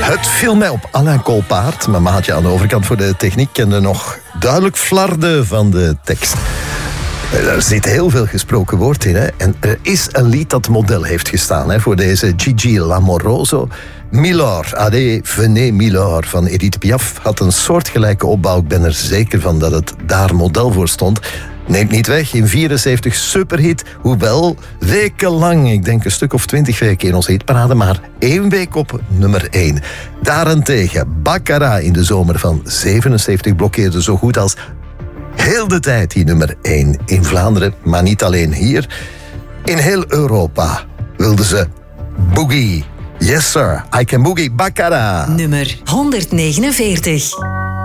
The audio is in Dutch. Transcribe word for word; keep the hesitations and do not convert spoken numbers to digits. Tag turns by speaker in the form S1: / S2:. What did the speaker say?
S1: Het viel mij op Alain Colpaert, mijn maatje aan de overkant voor de techniek, kende nog duidelijk flarden van de tekst. Er zit heel veel gesproken woord in. Hè? En er is een lied dat model heeft gestaan hè, voor deze Gigi Lamoroso. Milord, allez, venez Milord van Edith Piaf had een soortgelijke opbouw. Ik ben er zeker van dat het daar model voor stond. Neemt niet weg, in vierenzeventig superhit, hoewel wekenlang, ik denk een stuk of twintig weken in onze hitparade, maar één week op nummer één. Daarentegen, Baccarat in de zomer van zevenenzeventig blokkeerde zo goed als heel de tijd die nummer één. In Vlaanderen, maar niet alleen hier. In heel Europa wilden ze boogie. Yes sir, I can boogie Baccarat.
S2: Nummer honderdnegenenveertig.